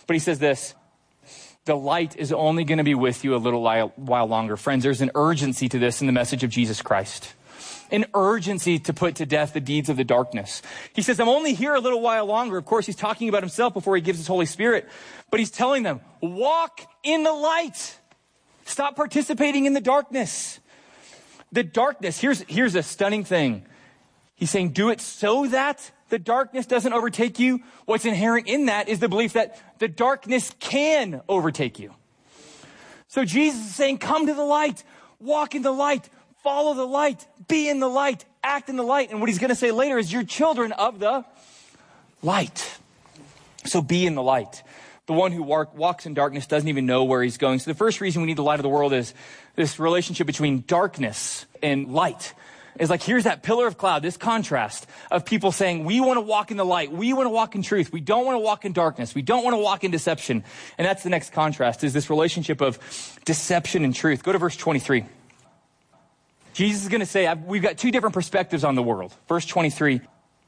But he says this, the light is only going to be with you a little while longer. Friends, there's an urgency to this in the message of Jesus Christ. An urgency to put to death the deeds of the darkness. He says, I'm only here a little while longer. Of course, he's talking about himself before he gives his Holy Spirit. But he's telling them, walk in the light. Stop participating in the darkness. The darkness, here's a stunning thing. He's saying, do it so that the darkness doesn't overtake you. What's inherent in that is the belief that the darkness can overtake you. So Jesus is saying, come to the light, walk in the light, follow the light, be in the light, act in the light. And what he's going to say later is you're children of the light. So be in the light. The one who walks in darkness doesn't even know where he's going. So the first reason we need the light of the world is this relationship between darkness and light. It's like, here's that pillar of cloud, this contrast of people saying, we want to walk in the light. We want to walk in truth. We don't want to walk in darkness. We don't want to walk in deception. And that's the next contrast, is this relationship of deception and truth. Go to verse 23. Jesus is going to say, we've got two different perspectives on the world. Verse 23.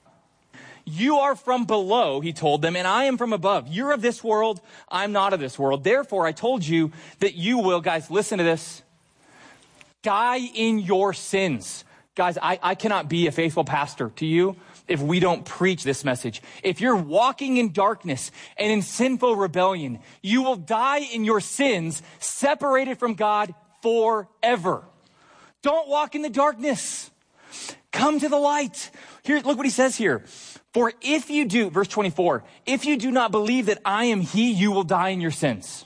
You are from below, he told them, and I am from above. You're of this world. I'm not of this world. Therefore, I told you that you will, guys, listen to this, die in your sins. Guys, I cannot be a faithful pastor to you if we don't preach this message. If you're walking in darkness and in sinful rebellion, you will die in your sins, separated from God forever. Don't walk in the darkness. Come to the light. Here, look what he says here. For if you do, verse 24, if you do not believe that I am he, you will die in your sins.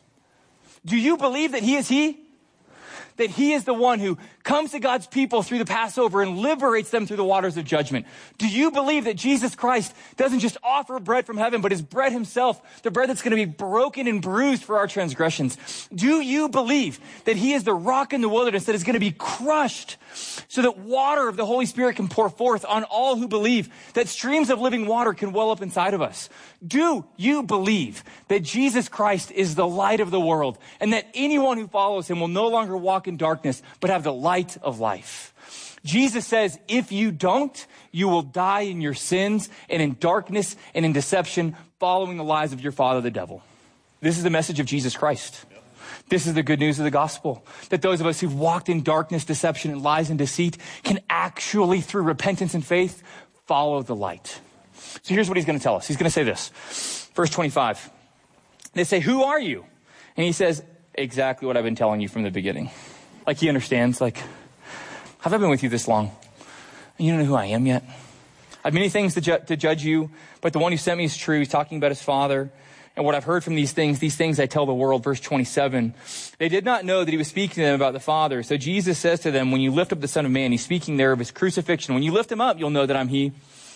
Do you believe that he is he? That he is the one who comes to God's people through the Passover and liberates them through the waters of judgment? Do you believe that Jesus Christ doesn't just offer bread from heaven, but is bread himself, the bread that's going to be broken and bruised for our transgressions? Do you believe that he is the rock in the wilderness that is going to be crushed so that water of the Holy Spirit can pour forth on all who believe, that streams of living water can well up inside of us? Do you believe that Jesus Christ is the light of the world and that anyone who follows him will no longer walk in darkness, but have the light of life? Jesus says, if you don't, you will die in your sins and in darkness and in deception, following the lies of your father, the devil. This is the message of Jesus Christ. This is the good news of the gospel, that those of us who've walked in darkness, deception, and lies and deceit can actually, through repentance and faith, follow the light. So here's what he's going to tell us. He's going to say this. Verse 25. They say, who are you? And he says, exactly what I've been telling you from the beginning. Like he understands, like, have I been with you this long? And you don't know who I am yet? I have many things to judge you, but the one who sent me is true. He's talking about his Father. And what I've heard from these things I tell the world. Verse 27. They did not know that he was speaking to them about the Father. So Jesus says to them, when you lift up the Son of Man, he's speaking there of his crucifixion. When you lift him up, you'll know that I'm he.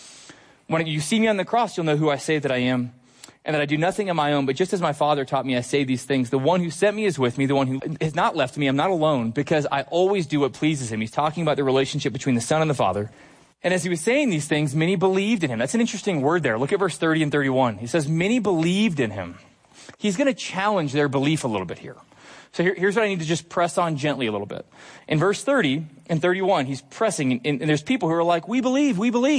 When you see me on the cross, you'll know who I say that I am, and that I do nothing on my own, but just as my Father taught me, I say these things. The one who sent me is with me. The one who has not left me, I'm not alone, because I always do what pleases him. He's talking about the relationship between the Son and the Father. And as he was saying these things, many believed in him. That's an interesting word there. Look at verse 30 and 31. He says, many believed in him. He's going to challenge their belief a little bit here. So here's what I need to just press on gently a little bit. In verse 30 and 31, he's pressing, and there's people who are like, we believe.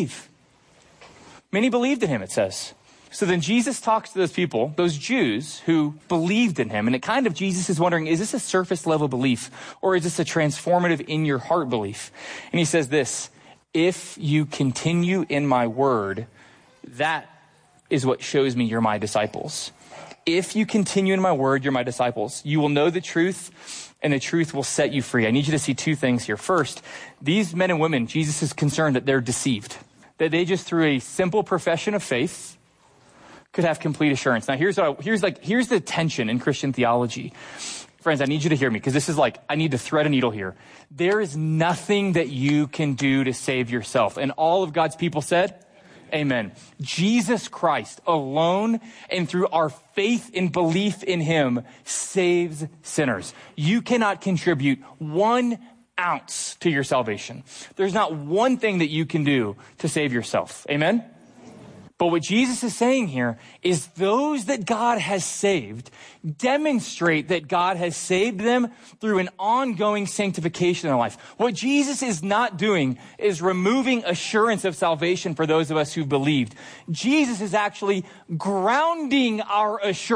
Many believed in him, it says. So then Jesus talks to those people, those Jews who believed in him. And it kind of, Jesus is wondering, is this a surface level belief or is this a transformative in your heart belief? And he says this, if you continue in my word, that is what shows me you're my disciples. If you continue in my word, you're my disciples. You will know the truth and the truth will set you free. I need you to see two things here. First, these men and women, Jesus is concerned that they're deceived, that they just through a simple profession of faith could have complete assurance. Now here's the tension in Christian theology. Friends, I need you to hear me because this is like, I need to thread a needle here. There is nothing that you can do to save yourself. And all of God's people said, amen. Jesus Christ alone and through our faith and belief in him saves sinners. You cannot contribute 1 ounce to your salvation. There's not one thing that you can do to save yourself. Amen? But what Jesus is saying here is those that God has saved demonstrate that God has saved them through an ongoing sanctification in their life. What Jesus is not doing is removing assurance of salvation for those of us who believed. Jesus is actually grounding our assurance